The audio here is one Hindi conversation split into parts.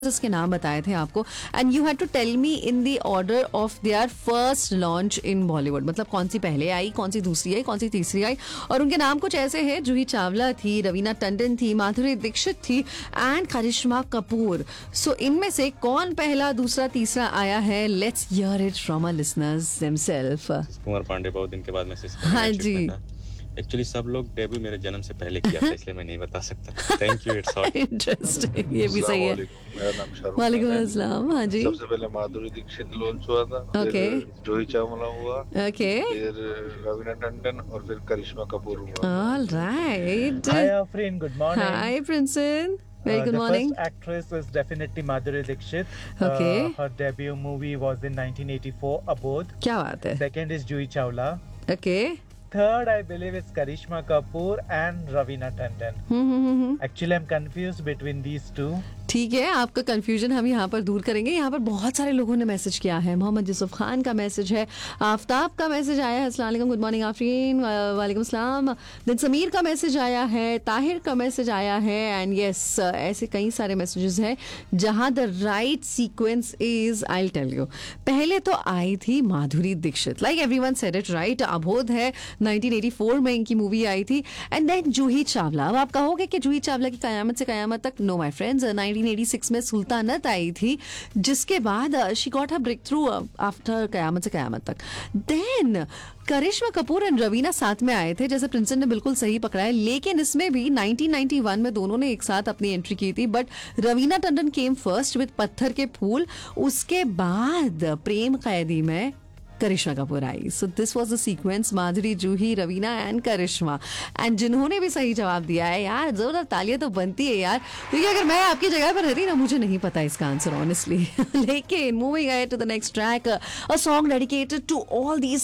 के नाम बताए थे आपको and you had to tell me in the order of their first launch in Bollywood. मतलब कौन सी पहले आई, कौन सी दूसरी आई, कौन सी तीसरी आई। और उनके नाम कुछ ऐसे हैं, जूही चावला थी, रवीना टंडन थी, माधुरी दीक्षित थी एंड करिश्मा कपूर। सो इनमें से कौन पहला, दूसरा, तीसरा आया है? Let's hear it from our listeners themselves. Kumar Pandey बहुत दिन के बाद मैसेज हाँ जी। एक्चुअली सब लोग डेब्यू मेरे जन्म से पहले किया था, इसलिए मैं नहीं बता सकता। Thank you, it's all. Interesting, ये भी सही है। मेरा नाम शाहरुख वालेकुम अस्सलाम। हाँ जी। सबसे पहले माधुरी दीक्षित लॉन्च हुआ था, ओके। फिर जूही चावला हुआ, ओके, फिर रवीना टंडन और फिर करिश्मा कपूर हुआ। All right. Hi, Afreen. Good morning. Hi प्रिंसन, very good The morning. first actress is definitely Madhuri Dixit. Okay. Her debut movie was in 1984, Abodh. क्या बात है। Second is Juhi Chawla. Okay. Third, I believe, is Karishma Kapoor and Ravina Tandon. Actually, I'm confused between these two. ठीक है, आपका कंफ्यूजन हम यहाँ पर दूर करेंगे। यहाँ पर बहुत सारे लोगों ने मैसेज किया है। मोहम्मद यूसुफ खान का मैसेज है, आफ्ताब का मैसेज आया है, अस्सलाम वालेकुम, गुड मॉर्निंग आफरीन, वालेकुम सलाम। देन समीर का मैसेज आया है, ताहिर का मैसेज आया है एंड यस, ऐसे कई सारे मैसेजेस हैं जहाँ the right sequence is, I tell you. पहले तो आई थी Madhuri Dixit, like everyone said it right. अबोध है 1984 में इनकी मूवी आई थी एंड देन जूही चावला। अब आप कहोगे कि जूही चावला की कयामत से कयामत तक, नो माय फ्रेंड्स, 1986 में सुल्तानत आई थी, जिसके बाद she got a break through after कयामत से कयामत तक। Then Karishma Kapoor and Raveena साथ में आए थे, जैसे प्रिंसन ने बिल्कुल सही पकड़ा है। लेकिन इसमें भी 1991 में दोनों ने एक साथ अपनी एंट्री की थी, but Raveena Tandon came first with पत्थर के फूल। उसके बाद प्रेम कैदी में करिश्मा कपूर आई। So this was the sequence, Madhuri, Juhi, Raveena and Karishma. And जिन्होंने भी सही जवाब दिया है यार, जोरदार तालियां तो बनती है यार, क्योंकि अगर मैं आपकी जगह पर रहती ना, मुझे नहीं पता इसका आंसर ऑनेस्टली। लेकिन moving ahead to the next track, a song dedicated to all these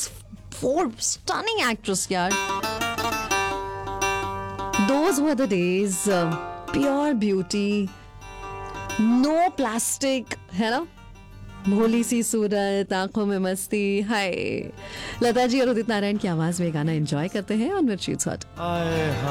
4 stunning actresses यार। Those were the days, pure beauty, no plastic, है ना? भोली सी सूरत, आंखों में मस्ती। हाय, लता जी और उदित नारायण की आवाज में गाना एंजॉय करते हैं ऑन मिर्ची हॉट।